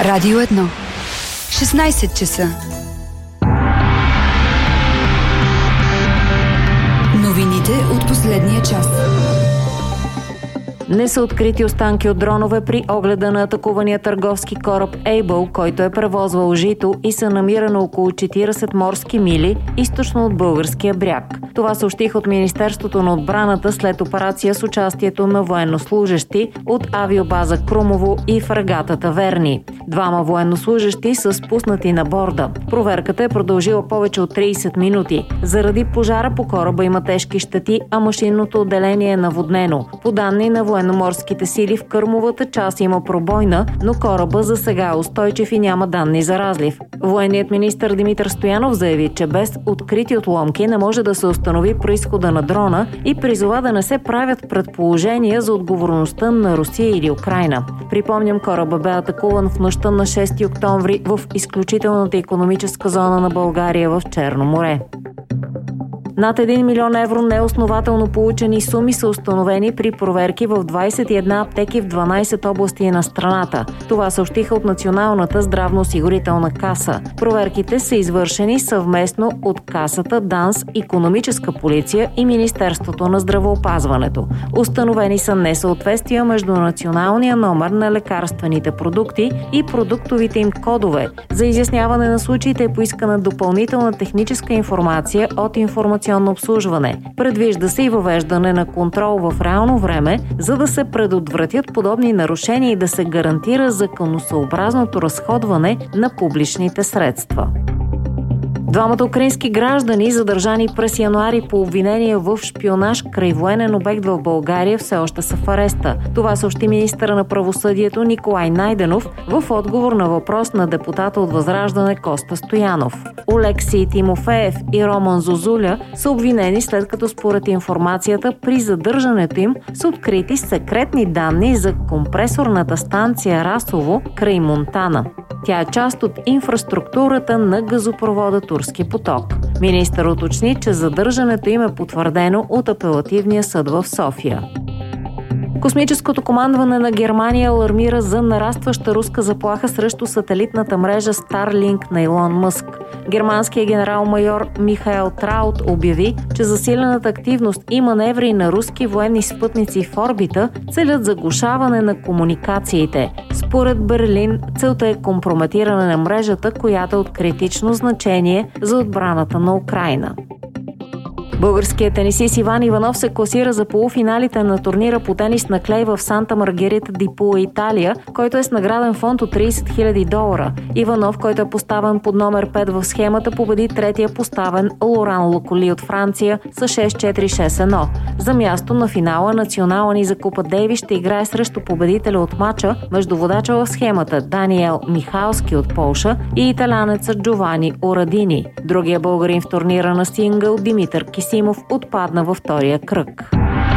Радио 1. 16 часа. Новините от последния час. Не са открити останки от дронове при огледа на атакувания търговски кораб Able, който е превозвал жито и се намира на около 40 морски мили източно от българския бряг. Това съобщих от Министерството на отбраната след операция с участието на военнослужещи от авиобаза Крумово и фрегатата Верни. 2 военнослужещи са спуснати на борда. Проверката е продължила повече от 30 минути. Заради пожара по кораба има тежки щети, а машинното отделение е наводнено. По данни на военноморските сили в кърмовата част има пробойна, но кораба за сега е устойчив и няма данни за разлив. Военният министър Димитър Стоянов заяви, че без открити отломки не може да се установи произхода на дрона и призова да не се правят предположения за отговорността на Русия или Украйна. Припомням, кораба бе атакуван в нощта на 6 октомври в изключителната икономическа зона на България в Черно море. Над 1 милион евро неоснователно получени суми са установени при проверки в 21 аптеки в 12 области на страната. Това съобщиха от Националната здравноосигурителна каса. Проверките са извършени съвместно от Касата, ДАНС, Икономическа полиция и Министерството на здравеопазването. Установени са несъответствия между националния номер на лекарствените продукти и продуктовите им кодове. За изясняване на случаите е поискана допълнителна техническа информация от информационно обслужване. Предвижда се и въвеждане на контрол в реално време, за да се предотвратят подобни нарушения и да се гарантира законосъобразното разходване на публичните средства. 2 украински граждани, задържани през януари по обвинение в шпионаж край военен обект в България, все още са в ареста. Това съобщи министъра на правосъдието Николай Найденов в отговор на въпрос на депутата от Възраждане Коста Стоянов. Олексий Тимофеев и Роман Зозуля са обвинени, след като според информацията при задържането им са открити секретни данни за компресорната станция Расово край Монтана. Тя е част от инфраструктурата на газопровода Турски поток. Министър уточни, че задържането им е потвърдено от Апелативния съд в София. Космическото командване на Германия алармира за нарастваща руска заплаха срещу сателитната мрежа Starlink на Илон Мъск. Германският генерал-майор Михаел Траут обяви, че засилената активност и маневри на руски военни спътници в орбита целят заглушаване на комуникациите. Според Берлин, целта е компрометиране на мрежата, която е от критично значение за отбраната на Украйна. Българският тенисист Иван Иванов се класира за полуфиналите на турнира по тенис на клей в Санта Маргарита ди Пула, Италия, който е с награден фонд от $30 000. Иванов, който е поставен под номер 5 в схемата, победи третия поставен Лоран Локоли от Франция с 6-4-6-1. За място на финала национална ни за Купа Дейвис ще играе срещу победителя от мача между водача в схемата Даниел Михалски от Полша и италянеца Джовани Орадини. Другия българин в турнира на сингъл Димитър Кисимов отпадна във втория кръг.